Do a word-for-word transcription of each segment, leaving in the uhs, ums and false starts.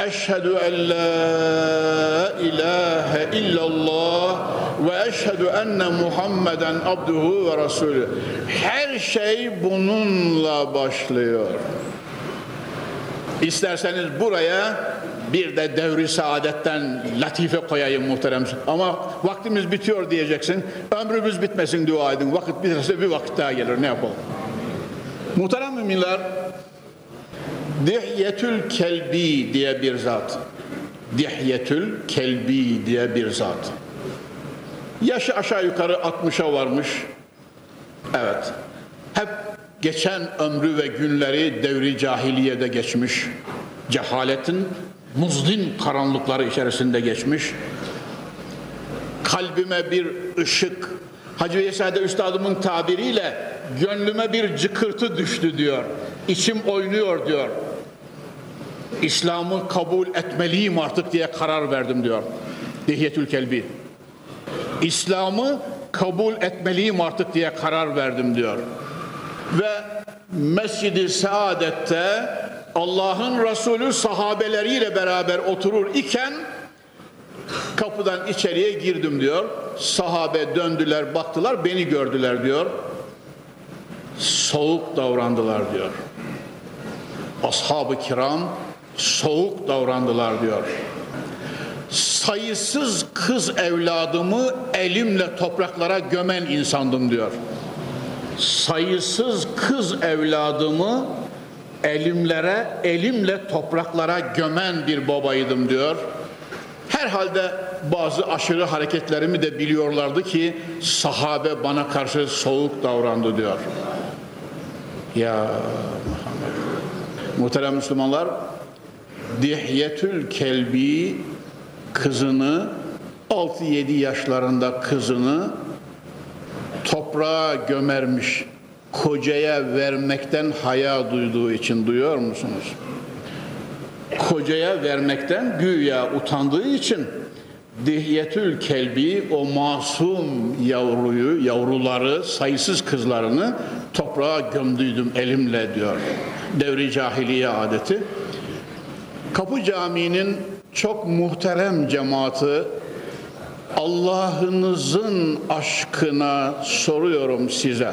Eşhedü en la ilahe illallah ve eşhedü enne Muhammeden abduhu ve resulü. Her şey bununla başlıyor. İsterseniz buraya bir de devri saadetten latife koyayım muhterem. Ama vaktimiz bitiyor diyeceksin. Ömrümüz bitmesin dua edin. Vakit biterse bir vakit daha gelir. Ne yapalım? Muhterem müminler, Dihyetül Kelbi diye bir zat. Dihyetül Kelbi diye bir zat. Yaşı aşağı yukarı altmışa varmış. Evet. Hep geçen ömrü ve günleri devri cahiliyede geçmiş. Cehaletin muzlin karanlıkları içerisinde geçmiş. Kalbime bir ışık, Hacı Veysade Üstadımın tabiriyle gönlüme bir cıkırtı düştü diyor. İçim oynuyor diyor. İslam'ı kabul etmeliyim artık diye karar verdim diyor. Dihyetül Kelbi. İslam'ı kabul etmeliyim artık diye karar verdim diyor. Ve Mescid-i Saadet'te Allah'ın Resulü sahabeleriyle beraber oturur iken kapıdan içeriye girdim diyor. Sahabe döndüler, baktılar, beni gördüler diyor. Soğuk davrandılar diyor. Ashab-ı kiram soğuk davrandılar diyor. Sayısız kız evladımı elimle topraklara gömen insandım diyor. Sayısız kız evladımı elimlere, elimle topraklara gömen bir babaydım diyor. Herhalde bazı aşırı hareketlerimi de biliyorlardı ki sahabe bana karşı soğuk davrandı diyor. Ya Muhammed. Muhterem Müslümanlar, Dihyetül Kelbi kızını, altı yedi yaşlarında kızını toprağa gömermiş. Kocaya vermekten haya duyduğu için, duyuyor musunuz? Kocaya vermekten güya utandığı için Dihyetül Kelbi o masum yavruyu, yavruları, sayısız kızlarını toprağa gömdüydüm elimle diyor. Devri cahiliye adeti. Kapı Camii'nin çok muhterem cemaati, Allah'ınızın aşkına soruyorum size.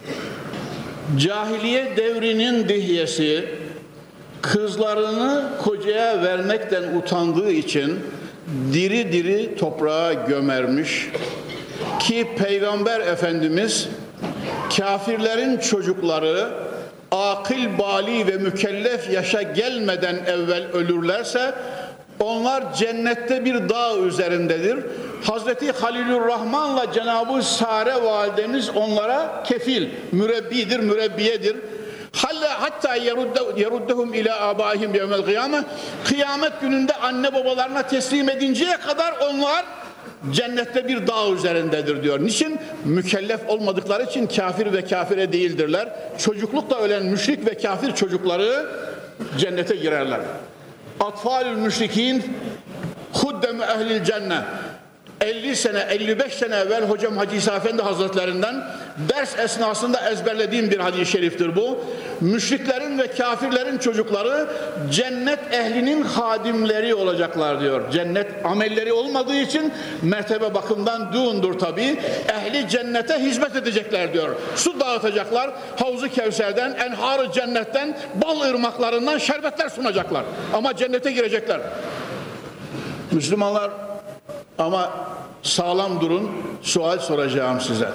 Cahiliye devrinin dihyesi kızlarını kocaya vermekten utandığı için diri diri toprağa gömermiş ki Peygamber Efendimiz kafirlerin çocukları akıl, bali ve mükellef yaşa gelmeden evvel ölürlerse onlar cennette bir dağ üzerindedir. Hazreti Halilurrahman'la Cenab-ı Sare validemiz onlara kefil, mürebbidir, mürebbiyedir. Hatta yeruddehum ila abaihim yevmel kıyame. Kıyamet gününde anne babalarına teslim edinceye kadar onlar cennette bir dağ üzerindedir diyor. Niçin? Mükellef olmadıkları için kafir ve kafire değildirler. Çocuklukta ölen müşrik ve kafir çocukları cennete girerler. Atfalül müşrikin huddeme ehlil cennet. elli sene, elli beş sene evvel hocam Hacı İsa Efendi Hazretlerinden ders esnasında ezberlediğim bir hadis-i şeriftir bu. Müşriklerin ve kafirlerin çocukları cennet ehlinin hadimleri olacaklar diyor. Cennet amelleri olmadığı için mertebe bakımdan düğündür tabii. Ehli cennete hizmet edecekler diyor. Su dağıtacaklar. Havzu Kevser'den, enhar-ı cennetten, bal ırmaklarından şerbetler sunacaklar. Ama cennete girecekler. Müslümanlar, ama sağlam durun, sual soracağım size.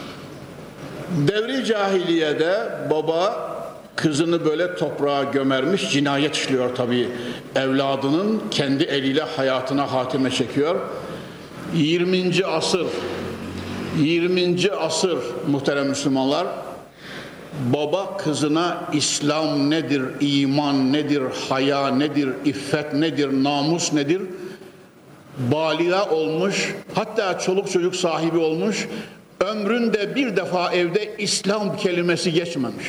Devri cahiliyede baba kızını böyle toprağa gömermiş, cinayet işliyor tabii. Evladının kendi eliyle hayatına hatime çekiyor. yirminci asır, yirminci asır muhterem Müslümanlar, baba kızına İslam nedir, iman nedir, haya nedir, iffet nedir, namus nedir? Baliga olmuş, hatta çoluk çocuk sahibi olmuş, ömründe bir defa evde İslam kelimesi geçmemiş.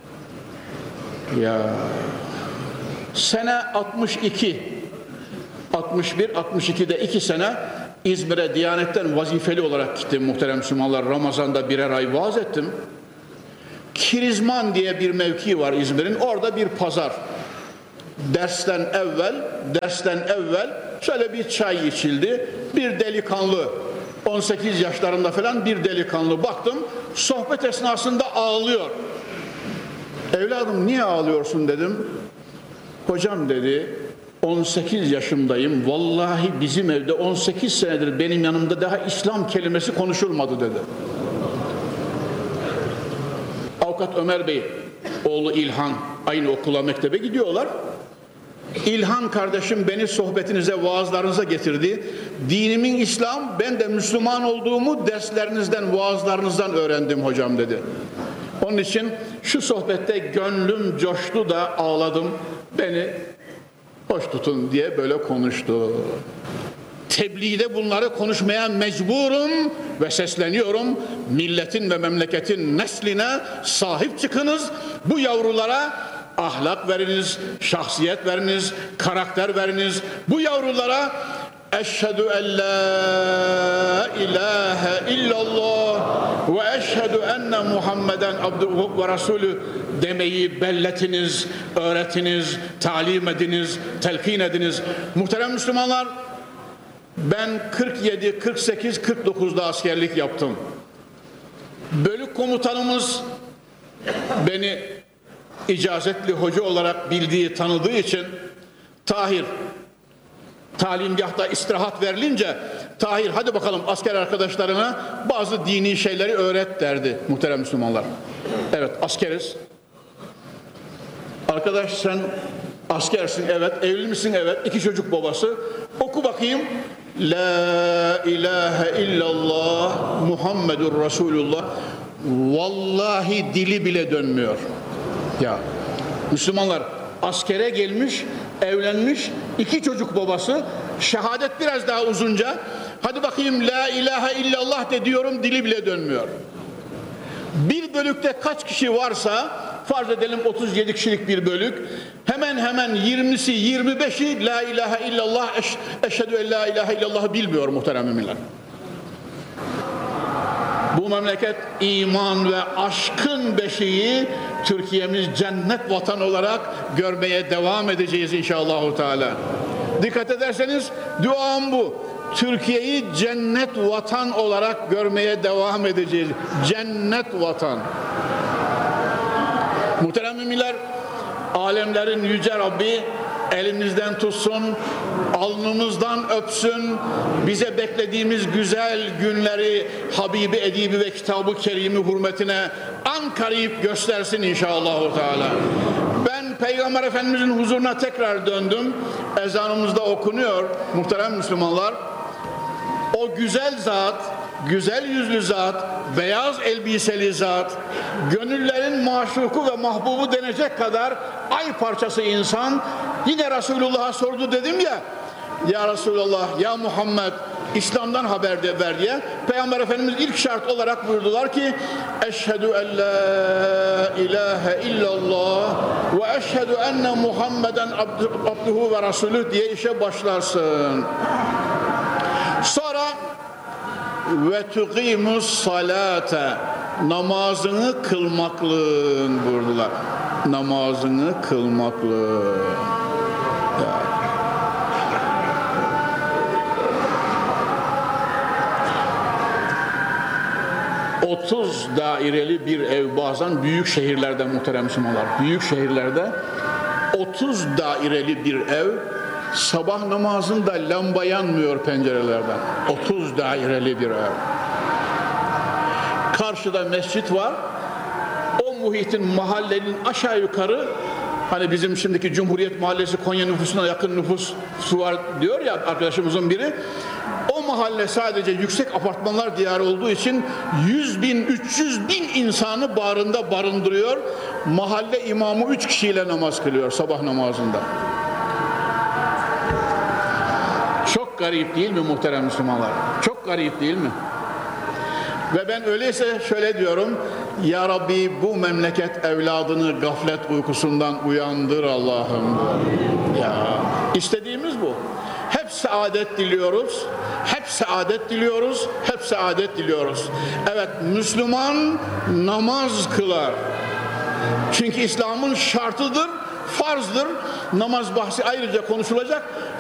Ya sene altmış iki, altmış bir, altmış iki'de iki sene İzmir'e Diyanet'ten vazifeli olarak gittim muhterem Müslümanlar. Ramazan'da birer ay vaaz ettim. Kirizman diye bir mevki var İzmir'in, orada bir pazar. dersten evvel, dersten evvel şöyle bir çay içildi. Bir delikanlı, on sekiz yaşlarında falan bir delikanlı, baktım sohbet esnasında ağlıyor. Evladım niye ağlıyorsun dedim. Hocam dedi, on sekiz yaşındayım. Vallahi bizim evde on sekiz senedir benim yanımda daha İslam kelimesi konuşulmadı dedi. Avukat Ömer Bey, oğlu İlhan aynı okula, mektebe gidiyorlar. İlhan kardeşim beni sohbetinize, vaazlarınıza getirdi. Dinimin İslam, ben de Müslüman olduğumu derslerinizden, vaazlarınızdan öğrendim hocam dedi. Onun için şu sohbette gönlüm coştu da ağladım. Beni hoş tutun diye böyle konuştu. Tebliğde bunları konuşmaya mecburum ve sesleniyorum. Milletin ve memleketin nesline sahip çıkınız. Bu yavrulara ahlak veriniz, şahsiyet veriniz, karakter veriniz. Bu yavrulara eşhedü en la ilahe illallah ve eşhedü enne Muhammeden abduhu ve resulü demeyi belletiniz, öğretiniz, talim ediniz, telkin ediniz. Muhterem Müslümanlar, ben kırk yedi, kırk sekiz, kırk dokuzda askerlik yaptım. Bölük komutanımız beni icazetli hoca olarak bildiği, tanıdığı için Tahir, talimgahta istirahat verilince Tahir hadi bakalım asker arkadaşlarına bazı dini şeyleri öğret derdi muhterem Müslümanlar. Evet, askeriz. Arkadaş sen askersin, evet. Evli misin? Evet. İki çocuk babası. Oku bakayım. La ilahe illallah Muhammedur Resulullah. Vallahi dili bile dönmüyor. Ya Müslümanlar, askere gelmiş, evlenmiş, iki çocuk babası, şehadet biraz daha uzunca. Hadi bakayım la ilahe illallah de diyorum, dili bile dönmüyor. Bir bölükte kaç kişi varsa, farz edelim otuz yedi kişilik bir bölük, hemen hemen yirmisi, yirmi beşi la ilahe illallah, eş, eşhedü en la ilahe illallah'ı bilmiyor muhterem müminler. Bu memleket iman ve aşkın beşiği, Türkiye'miz cennet vatan olarak görmeye devam edeceğiz inşallah Teala. Dikkat ederseniz duam bu. Türkiye'yi cennet vatan olarak görmeye devam edeceğiz. Cennet vatan. Muhterem müminler, alemlerin yüce Rabbi elimizden tutsun, alnımızdan öpsün, bize beklediğimiz güzel günleri Habibi Edibi ve Kitab-ı Kerim'i hürmetine ankarayıp göstersin inşallah Teala. Ben Peygamber Efendimizin huzuruna tekrar döndüm. Ezanımızda okunuyor muhterem Müslümanlar. O güzel zat, güzel yüzlü zat, beyaz elbiseli zat, gönüllerin maşuku ve mahbubu denecek kadar ay parçası insan, yine Resulullah'a sordu, dedim ya, ya Resulullah, ya Muhammed, İslam'dan haber de ver diye. Peygamber Efendimiz ilk şart olarak buyurdular ki eşhedü en la ilahe illallah ve eşhedü enne Muhammeden abduhu ve resulü diye işe başlarsın. Sonra ve tuqimus salate, namazını kılmaklığın buyurdular. Namazını kılmaklığın. otuz daireli bir ev, bazen büyük şehirlerde muhterem Müslümanlar, büyük şehirlerde otuz daireli bir ev, sabah namazında lamba yanmıyor pencerelerden. otuz daireli bir ev. Karşıda mescit var. O muhitin, mahallenin aşağı yukarı, hani bizim şimdiki Cumhuriyet Mahallesi Konya nüfusuna yakın nüfus var diyor ya arkadaşımızın biri. O mahalle sadece yüksek apartmanlar diyarı olduğu için yüz bin, üç yüz bin insanı bağrında barındırıyor. Mahalle imamı üç kişiyle namaz kılıyor sabah namazında. Çok garip değil mi muhterem Müslümanlar? Çok garip değil mi? Ve ben öyleyse şöyle diyorum, ya Rabbi bu memleket evladını gaflet uykusundan uyandır Allah'ım. Ya istediğimiz bu. Hep saadet diliyoruz, hep saadet diliyoruz, hep saadet diliyoruz. Evet, Müslüman namaz kılar. Çünkü İslam'ın şartıdır. farzdır. Namaz bahsi ayrıca konuşulacak.